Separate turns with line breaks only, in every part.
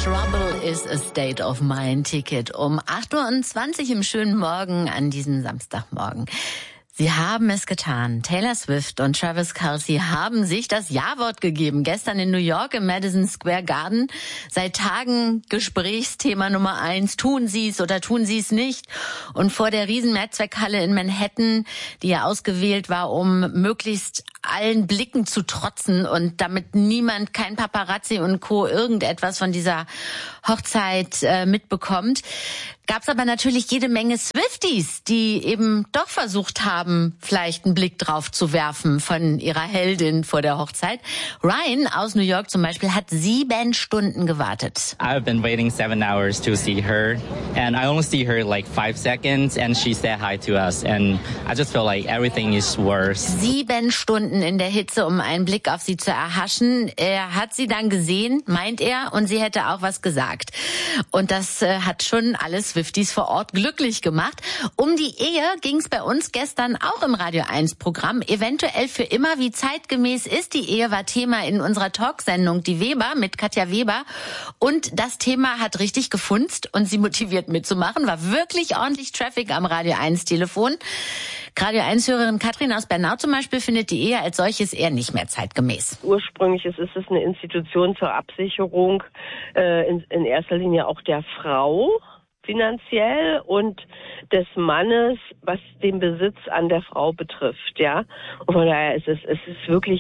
Trouble is a State of Mind Ticket um 8:20 Uhr im schönen Morgen an diesem Samstagmorgen. Sie haben es getan. Taylor Swift und Travis Kelce haben sich das Ja-Wort gegeben. Gestern in New York im Madison Square Garden. Seit Tagen Gesprächsthema Nummer 1. Tun Sie es oder tun Sie es nicht? Und vor der Riesen-Mehrzweckhalle in Manhattan, die ja ausgewählt war, um möglichst allen Blicken zu trotzen und damit niemand, kein Paparazzi und Co. irgendetwas von dieser Hochzeit mitbekommt, gab es aber natürlich jede Menge Swifties, die eben doch versucht haben, vielleicht einen Blick drauf zu werfen von ihrer Heldin vor der Hochzeit. Ryan aus New York zum Beispiel hat 7 Stunden gewartet.
I've been waiting 7 hours to see her, and I only see her like 5 seconds, and she said hi to us, and I just feel like everything is worse.
7 Stunden in der Hitze, um einen Blick auf sie zu erhaschen. Er hat sie dann gesehen, meint er, und sie hätte auch was gesagt. Und das hat schon alle Swifties vor Ort glücklich gemacht. Um die Ehe ging es bei uns gestern auch im Radio 1 Programm. Eventuell für immer, wie zeitgemäß ist die Ehe, war Thema in unserer Talksendung Die Weber mit Katja Weber. Und das Thema hat richtig gefunzt und sie motiviert mitzumachen. War wirklich ordentlich Traffic am Radio 1 Telefon. Radio 1-Hörerin Katrin aus Bernau zum Beispiel findet die Ehe als solches eher nicht mehr zeitgemäß.
Ursprünglich ist es eine Institution zur Absicherung in erster Linie auch der Frau finanziell und des Mannes, was den Besitz an der Frau betrifft, ja. Und von daher ist es ist wirklich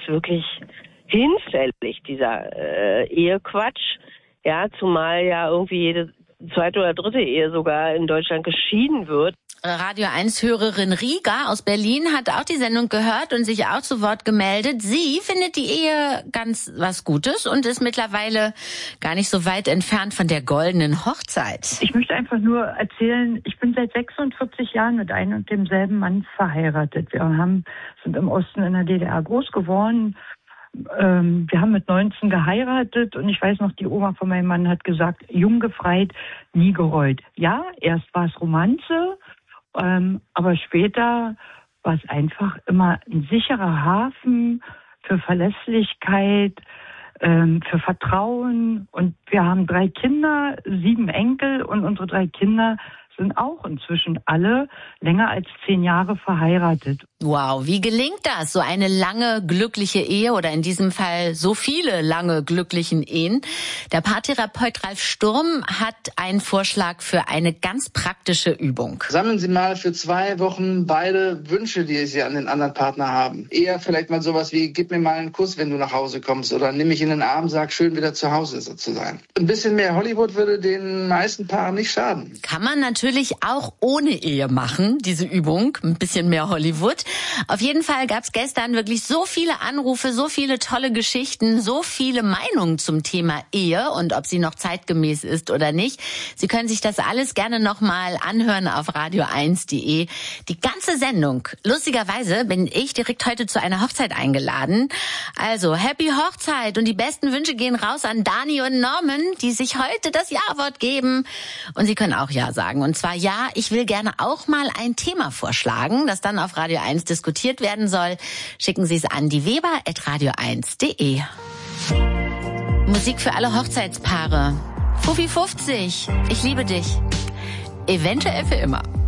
hinfällig, dieser Ehequatsch, ja, zumal ja irgendwie jede zweite oder dritte Ehe sogar in Deutschland geschieden wird.
Radio 1-Hörerin Riga aus Berlin hat auch die Sendung gehört und sich auch zu Wort gemeldet. Sie findet die Ehe ganz was Gutes und ist mittlerweile gar nicht so weit entfernt von der goldenen Hochzeit.
Ich möchte einfach nur erzählen, ich bin seit 46 Jahren mit einem und demselben Mann verheiratet. Wir sind im Osten in der DDR groß geworden. Wir haben mit 19 geheiratet und ich weiß noch, die Oma von meinem Mann hat gesagt, jung gefreit, nie gereut. Ja, erst war es Romanze, aber später war es einfach immer ein sicherer Hafen für Verlässlichkeit, für Vertrauen. Und wir haben 3 Kinder, 7 Enkel und unsere 3 Kinder sind auch inzwischen alle länger als 10 Jahre verheiratet.
Wow, wie gelingt das? So eine lange, glückliche Ehe oder in diesem Fall so viele lange, glücklichen Ehen. Der Paartherapeut Ralf Sturm hat einen Vorschlag für eine ganz praktische Übung.
Sammeln Sie mal für 2 Wochen beide Wünsche, die Sie an den anderen Partner haben. Eher vielleicht mal sowas wie, gib mir mal einen Kuss, wenn du nach Hause kommst, oder nimm mich in den Arm, sag schön, wieder zu Hause zu sein. Ein bisschen mehr Hollywood würde den meisten Paaren nicht schaden.
Kann man natürlich auch ohne Ehe machen, diese Übung. Ein bisschen mehr Hollywood. Auf jeden Fall gab es gestern wirklich so viele Anrufe, so viele tolle Geschichten, so viele Meinungen zum Thema Ehe und ob sie noch zeitgemäß ist oder nicht. Sie können sich das alles gerne nochmal anhören auf radio1.de. Die ganze Sendung. Lustigerweise bin ich direkt heute zu einer Hochzeit eingeladen. Also, Happy Hochzeit und die besten Wünsche gehen raus an Dani und Norman, die sich heute das Ja-Wort geben. Und sie können auch Ja sagen. Und zwar ja, ich will gerne auch mal ein Thema vorschlagen, das dann auf Radio 1 diskutiert werden soll. Schicken Sie es an dieweber@radio1.de. Musik für alle Hochzeitspaare. Fuffi 50, ich liebe dich. Eventuell für immer.